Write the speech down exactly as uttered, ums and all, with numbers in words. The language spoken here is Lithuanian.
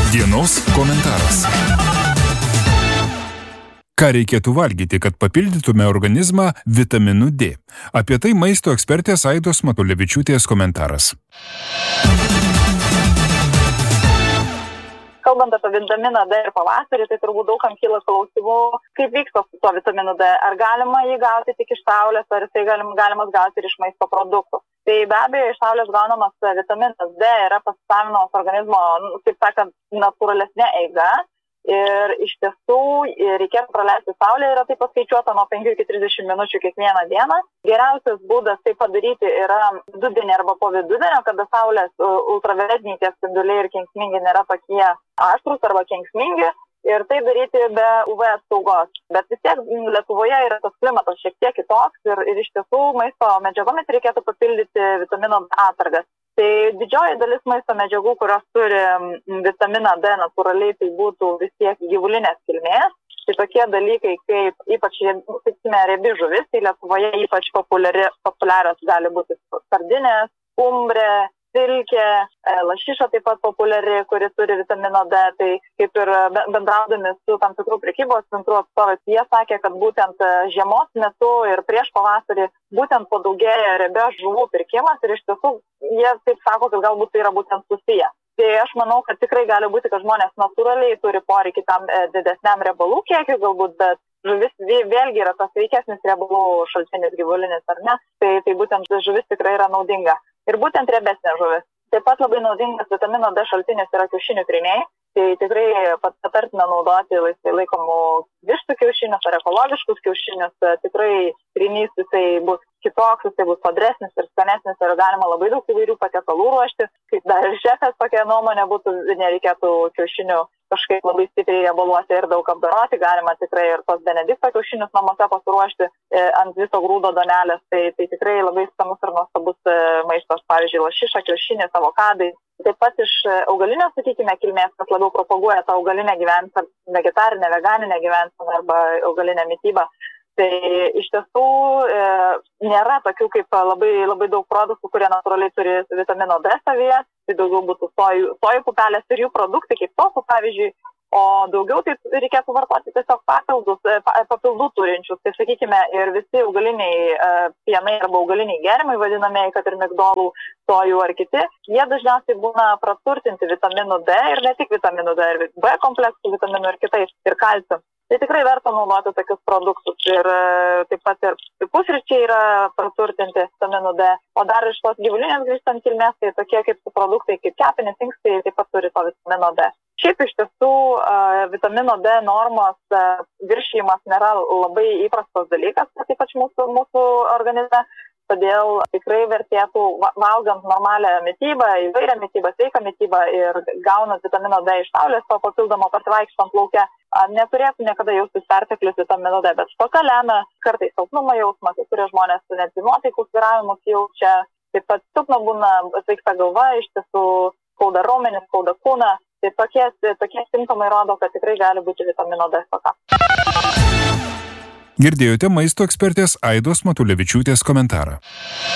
Dienos komentaras. Ką reikėtų valgyti, kad papildytume organizmą vitaminu D? Apie tai maisto ekspertės Aidos Matulevičiūtės komentaras. Kalbant apie vitaminą D ir pavasarį, tai turbūt daugam kyla klausimų, kaip vyksta su tuo vitaminu D. Ar galima jį gauti tik iš saulės, ar jisai galim, galimas gauti ir iš maisto produktų. Tai be abejo, iš saulės gaunamas vitaminas D yra pasisavinamas organizmo, kaip sakant, natūralesnė eiga. Ir iš tiesų reikėtų praleisti saulėje, yra tai paskaičiuota nuo penkių iki trisdešimt minučių kiekvieną dieną. Geriausias būdas tai padaryti yra vidudienį arba po vidudienio, kada saulės ultravioletiniai tie spinduliai ir kenksmingi nėra tokie aštrūs arba kenksmingi. Ir tai daryti be U V apsaugos. Bet vis tiek Lietuvoje yra tas klimatas šiek tiek kitoks ir, ir iš tiesų maisto medžiagomis reikėtų papildyti vitamino D atsargas. Tai didžioji dalis maisto medžiagų, kurios turi vitaminą D natūraliai, tai būtų vis tiek gyvulinės kilmės. Tai tokie dalykai kaip ypač, sakykime, riebi žuvis, tai Lietuvoje ypač populiari, populiarios gali būti sardinės, skumbrė, silkė, lašiša taip pat populiari, kuri turi vitamino D. Tai kaip ir bendraudami su tam tikrų prekybos centrų atstovais, jie sakė, kad būtent žiemos metu ir prieš pavasarį būtent padaugėja riebios žuvų pirkimas ir iš tiesų jie taip sako, kad galbūt tai yra būtent susiję. Tai aš manau, kad tikrai gali būti, kad žmonės natūraliai turi poreikį tam didesniam riebalų kiekiu galbūt, bet žuvis vėlgi yra tas sveikesnis riebalų šaltinis gyvulinis, ar ne? Tai, tai būtent žuvis tikrai yra naudinga. Ir būtent riebesnė žuvis. Taip pat labai naudingas vitamino D šaltinis yra kiaušinių tryniai. Tai tikrai patartina naudoti laisvai laikomų vištų kiaušinius ar ekologiškus kiaušinius. Tikrai trynys jisai bus kitoks, jisai bus sodresnis ir skanesnis ir galima labai daug įvairių patiekalų ruošti. Kaip dar ir šefės tokia nuomonė būtų, nereikėtų kiaušinių kažkaip labai stipriai riebaluoti ir daug apdoroti. Galima tikrai ir tos Benedikto kiaušinius namuose pasiruošti e, ant viso grūdo donelės. Tai, tai tikrai labai skanus ir nuostabus e, maistas, pavyzdžiui, lašiša, kiaušinis, avokadai. Taip pat iš augalinio, sakykime, kilmės, kas labiau propaguoja tą augalinę gyvenseną, vegetarinę, veganinę gyvenseną arba augalinę mitybą. Tai iš tiesų e, nėra tokių kaip labai, labai daug produktų, kurie natūraliai turi vitamino D savyje. Tai daugiau būtų sojų, sojų pupelės ir jų produktai kaip tofu, pavyzdžiui. O daugiau tai reikėtų vartoti tiesiog papildus, papildų turinčius. Tai sakykime, ir visi augaliniai e, pienai arba augaliniai gėrimai, vadinamieji, kad ir migdolų, sojų ar kiti, jie dažniausiai būna praturtinti vitaminu D ir ne tik vitaminu D, ir B kompleksų vitaminų ir kitais, ir kalciu. Tai tikrai verta naudoti tokius produktus. Ir taip pat ir pusryčiai yra praturtinti vitaminu D. O dar iš tos gyvulinės grįžtant kilmės, tai tokie kaip produktai, kaip kepenys, inkstai, taip pat turi to vitamino D. Šiaip iš tiesų vitamino D normos viršijimas nėra labai įprastas dalykas, taip pat mūsų, mūsų organizme. Todėl tikrai vertėtų valgant normalią mitybą, įvairią mitybą, sveiką mitybą ir gaunant vitamino D iš saulės, to papildomo pasivaikštant lauke, neturėtų niekada jaustis perteklius vitamino D, bet stoka lemia kartais silpnumo jausmą, kai kurie žmonės netgi nuotaikų svyravimus jaučia, taip pat silpna būna sveikta galva, iš tiesų skauda raumenis, skauda kūną, tai tokie, tokie simptomai rodo, kad tikrai gali būti vitamino D stoka. Girdėjote maisto ekspertės Aidos Matulevičiūtės komentarą.